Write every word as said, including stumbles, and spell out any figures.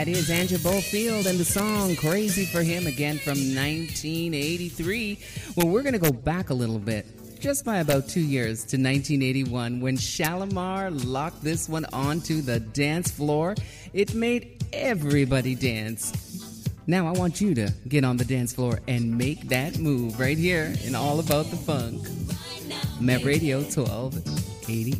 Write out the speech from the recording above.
That is Andrew Bofield and the song Crazy for Him, again from nineteen eighty-three. Well, we're going to go back a little bit, just by about two years, to nineteen eighty-one, when Shalimar locked this one onto the dance floor. It made everybody dance. Now I want you to get on the dance floor and make that move right here in All About the Funk. Met Radio twelve eighty.